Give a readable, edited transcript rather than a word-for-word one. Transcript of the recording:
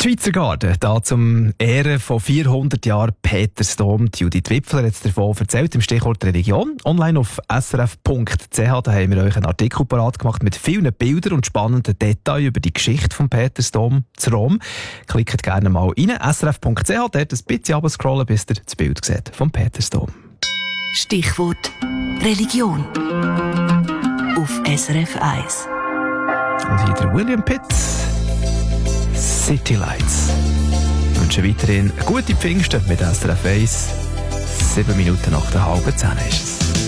Schweizer Garten, da zum Ehren von 400 Jahren Petersdom. Judith Wipfler hat davon erzählt, im Stichwort Religion. Online auf srf.ch, da haben wir euch einen Artikel parat gemacht mit vielen Bildern und spannenden Details über die Geschichte vom Petersdom zu Rom. Klickt gerne mal rein, srf.ch, dort ein bisschen runterscrollen, bis ihr das Bild seht vom Petersdom. Stichwort Religion auf SRF 1. Und hier der William Pitt. City Lights. Ich wünsche weiterhin eine gute Pfingsten mit SRF 1. 7 Minuten nach der halben 10 ist es.